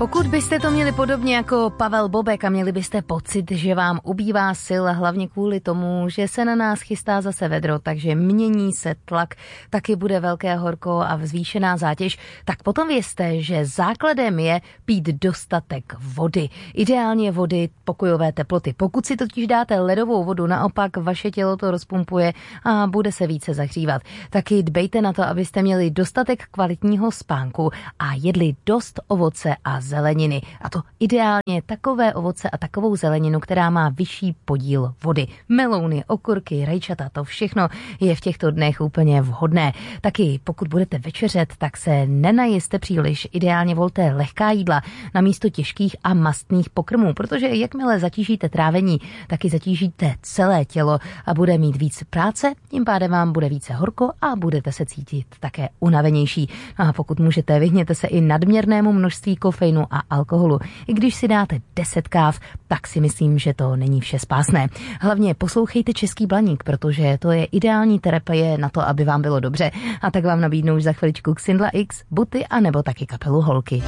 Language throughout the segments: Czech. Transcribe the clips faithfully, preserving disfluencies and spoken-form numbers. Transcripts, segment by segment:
Pokud byste to měli podobně jako Pavel Bobek a měli byste pocit, že vám ubývá sil, hlavně kvůli tomu, že se na nás chystá zase vedro, takže mění se tlak, taky bude velké horko a zvýšená zátěž, tak potom vězte, že základem je pít dostatek vody. Ideálně vody pokojové teploty. Pokud si totiž dáte ledovou vodu, naopak vaše tělo to rozpumpuje a bude se více zahřívat. Taky dbejte na to, abyste měli dostatek kvalitního spánku a jedli dost ovoce a zeleniny. A to ideálně takové ovoce a takovou zeleninu, která má vyšší podíl vody. Melouny, okurky, rajčata, to všechno je v těchto dnech úplně vhodné. Taky pokud budete večeřet, tak se nenajeste příliš. Ideálně volte lehká jídla na místo těžkých a mastných pokrmů, protože jakmile zatížíte trávení, taky zatížíte celé tělo a bude mít víc práce, tím pádem vám bude více horko a budete se cítit také unavenější. A pokud můžete, vyhněte se i nadměrnému množství kofeinu a alkoholu. I když si dáte deset káv, tak si myslím, že to není vše spásné. Hlavně poslouchejte Český blaník, protože to je ideální terapie na to, aby vám bylo dobře. A tak vám nabídnu už za chviličku Xindla X, Buty a nebo taky kapelu Holky.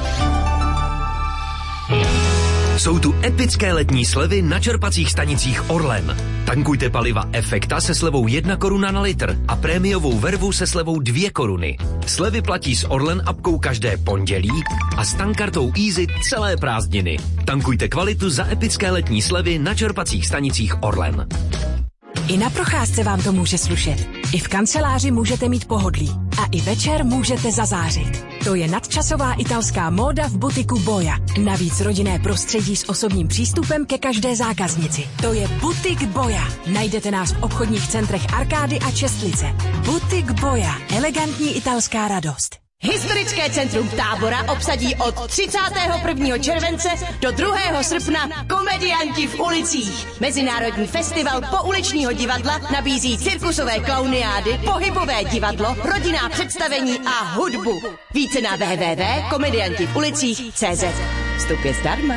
Jsou tu epické letní slevy na čerpacích stanicích Orlen. Tankujte paliva Efekta se slevou jedna koruna na litr a prémiovou vervu se slevou dvě koruny. Slevy platí s Orlen apkou každé pondělí a s tankartou Easy celé prázdniny. Tankujte kvalitu za epické letní slevy na čerpacích stanicích Orlen. I na procházce vám to může slušet. I v kanceláři můžete mít pohodlí. A i večer můžete zazářit. To je nadčasová italská móda v butiku Boja. Navíc rodinné prostředí s osobním přístupem ke každé zákaznici. To je Butik Boja. Najdete nás v obchodních centrech Arkády a Čestlice. Butik Boja. Elegantní italská radost. Historické centrum Tábora obsadí od třicátého prvního července do druhého srpna Komedianti v ulicích. Mezinárodní festival pouličního divadla nabízí cirkusové klauniády, pohybové divadlo, rodinná představení a hudbu. Více na w w w tečka komedianti v ulicích tečka cé zet. Vstup je zdarma.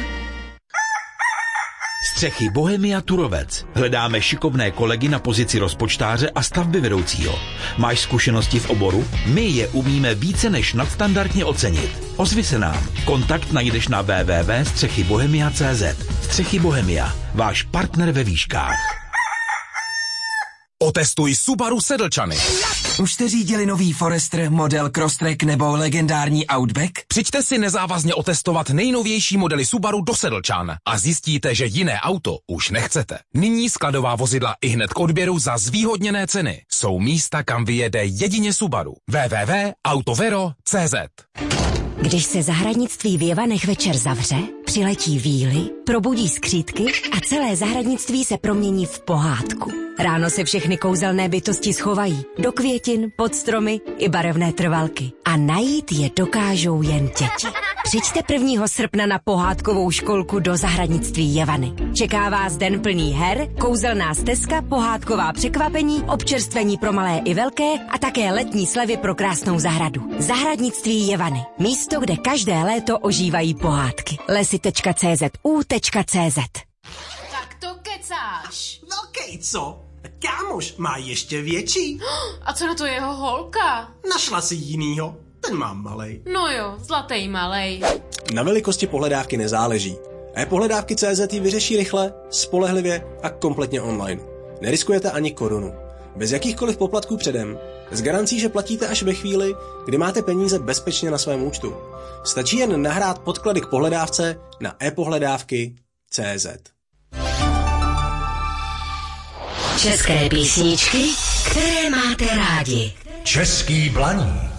Střechy Bohemia Turovec. Hledáme šikovné kolegy na pozici rozpočtáře a stavby vedoucího. Máš zkušenosti v oboru? My je umíme více než nadstandardně ocenit. Ozvi se nám. Kontakt najdeš na w w w tečka střechy bohemia tečka cé zet. Střechy Bohemia. Váš partner ve výškách. Otestuj Subaru Sedlčany. Už jste řídili nový Forester, model Crosstrek nebo legendární Outback? Přijďte si nezávazně otestovat nejnovější modely Subaru do Sedlčan a zjistíte, že jiné auto už nechcete. Nyní skladová vozidla ihned k odběru za zvýhodněné ceny. Jsou místa, kam vyjede jedině Subaru. w w w tečka autovero tečka cé zet. Když se zahradnictví v Jevanech večer zavře, přiletí víly, probudí skřítky a celé zahradnictví se promění v pohádku. Ráno se všechny kouzelné bytosti schovají do květin, pod stromy i barevné trvalky. A najít je dokážou jen děti. Přijďte prvního srpna na pohádkovou školku do zahradnictví Jevany. Čeká vás den plný her, kouzelná stezka, pohádková překvapení, občerstvení pro malé i velké a také letní slevy pro krásnou zahradu. Zahradnictví Jevany. Místo, kde každé léto ožívají pohádky. lesy tečka cé zet u tečka cé zet. Tak to kecáš. No kejco, kámoš má ještě větší. A co na to jeho holka? Našla si jinýho, ten mám malej. No jo, zlatej malej. Na velikosti pohledávky nezáleží. e-pohledávky tečka cé zet ji vyřeší rychle, spolehlivě a kompletně online. Neriskujete ani korunu. Bez jakýchkoliv poplatků předem. S garancí, že platíte až ve chvíli, kdy máte peníze bezpečně na svém účtu. Stačí jen nahrát podklady k pohledávce na e-pohledávky tečka cé zet. České písničky, které máte rádi. Český blaník.